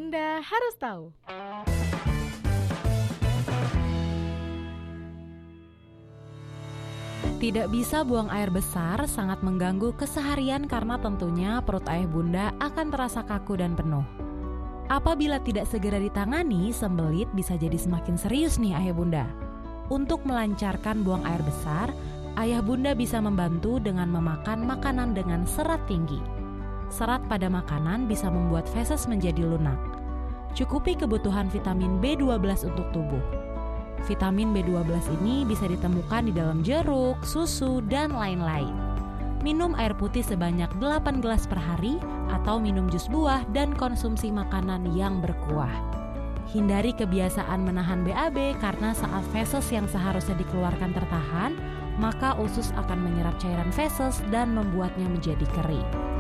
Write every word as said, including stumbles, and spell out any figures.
Bunda harus tahu. Tidak bisa buang air besar sangat mengganggu keseharian karena tentunya perut ayah bunda akan terasa kaku dan penuh. Apabila tidak segera ditangani, sembelit bisa jadi semakin serius nih ayah bunda. Untuk melancarkan buang air besar, ayah bunda bisa membantu dengan memakan makanan dengan serat tinggi. Serat pada makanan bisa membuat feses menjadi lunak. Cukupi kebutuhan vitamin B dua belas untuk tubuh. Vitamin B dua belas ini bisa ditemukan di dalam jeruk, susu, dan lain-lain. Minum air putih sebanyak delapan gelas per hari atau minum jus buah dan konsumsi makanan yang berkuah. Hindari kebiasaan menahan B A B karena saat feses yang seharusnya dikeluarkan tertahan, maka usus akan menyerap cairan feses dan membuatnya menjadi kering.